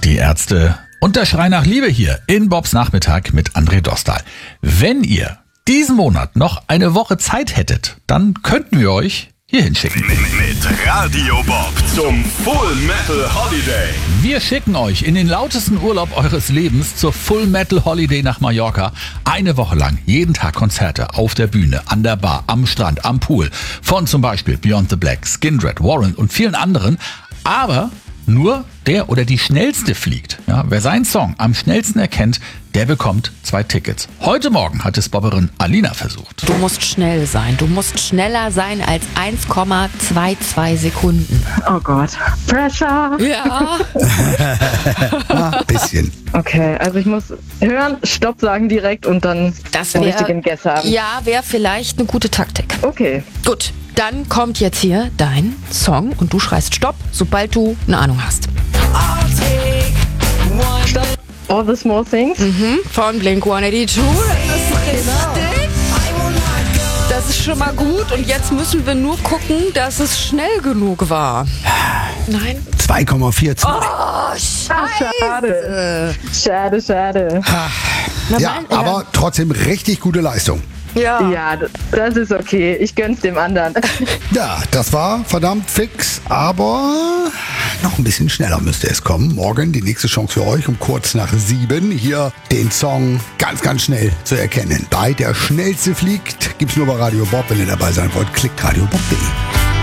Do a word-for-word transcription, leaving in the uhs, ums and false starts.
Die Ärzte und der Schrei nach Liebe hier in Bobs Nachmittag mit André Dostal. Wenn ihr diesen Monat noch eine Woche Zeit hättet, dann könnten wir euch hier hinschicken. Mit Radio Bob zum Full Metal Holiday. Wir schicken euch in den lautesten Urlaub eures Lebens zur Full Metal Holiday nach Mallorca. Eine Woche lang, jeden Tag Konzerte auf der Bühne, an der Bar, am Strand, am Pool. Von zum Beispiel Beyond the Black, Skindred, Warrant und vielen anderen. Aber nur der oder die Schnellste fliegt. Ja, wer seinen Song am schnellsten erkennt, der bekommt zwei Tickets. Heute Morgen hat es Bobberin Alina versucht. Du musst schnell sein. Du musst schneller sein als eins Komma zweiundzwanzig Sekunden. Oh Gott. Pressure. Ja. Ein bisschen. Okay, also ich muss hören, Stopp sagen direkt und dann Das den wär, richtigen Guess haben. Ja, wäre vielleicht eine gute Taktik. Okay. Gut, dann kommt jetzt hier dein Song und du schreist Stopp, sobald du eine Ahnung hast. Stopp. All the Small Things. Mhm, von Blink hundertzweiundachtzig. Das ist richtig. Das ist schon mal gut und jetzt müssen wir nur gucken, dass es schnell genug war. Nein. zwei Komma vierzehn. Oh, Schade. Schade, schade. Ja, aber trotzdem richtig gute Leistung. Ja. Ja, das ist okay. Ich gönn's dem anderen. Ja, das war verdammt fix, aber noch ein bisschen schneller müsste es kommen. Morgen die nächste Chance für euch um kurz nach sieben. Hier den Song ganz, ganz schnell zu erkennen. Bei Der Schnellste fliegt gibt's nur bei Radio Bob. Wenn ihr dabei sein wollt, klickt radio bob punkt de.